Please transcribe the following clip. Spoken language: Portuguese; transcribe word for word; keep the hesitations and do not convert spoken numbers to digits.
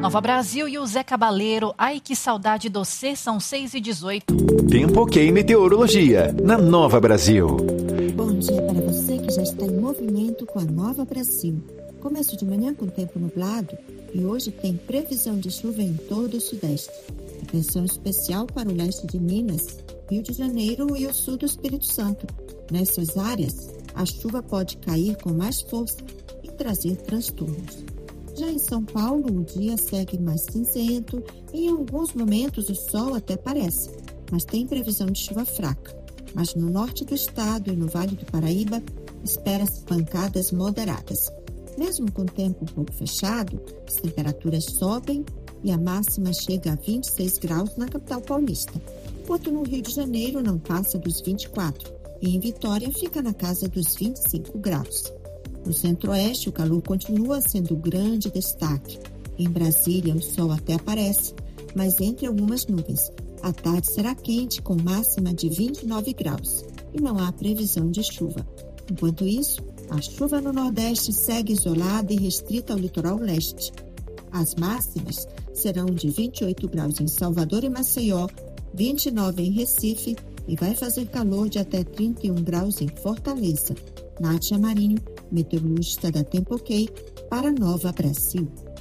Nova Brasil e o Zé Cabaleiro. Ai, que saudade do C, são seis e dezoito. Tempo ok meteorologia, na Nova Brasil. Bom dia para você que já está em movimento com a Nova Brasil. Começo de manhã com tempo nublado e hoje tem previsão de chuva em todo o sudeste. Atenção especial para o leste de Minas, Rio de Janeiro e o sul do Espírito Santo. Nessas áreas, a chuva pode cair com mais força e trazer transtornos. Já em São Paulo, o dia segue mais cinzento e em alguns momentos o sol até aparece, mas tem previsão de chuva fraca. Mas no norte do estado e no Vale do Paraíba, espera-se pancadas moderadas. Mesmo com o tempo um pouco fechado, as temperaturas sobem e a máxima chega a vinte e seis graus na capital paulista, enquanto no Rio de Janeiro não passa dos vinte e quatro e em Vitória fica na casa dos vinte e cinco graus. No centro-oeste, o calor continua sendo o grande destaque. Em Brasília, o sol até aparece, mas entre algumas nuvens. A tarde será quente, com máxima de vinte e nove graus, e não há previsão de chuva. Enquanto isso, a chuva no Nordeste segue isolada e restrita ao litoral leste. As máximas serão de vinte e oito graus em Salvador e Maceió, vinte e nove em Recife e vai fazer calor de até trinta e um graus em Fortaleza. Nátia Marinho, meteorologista da Tempo Ok, para Nova Brasil.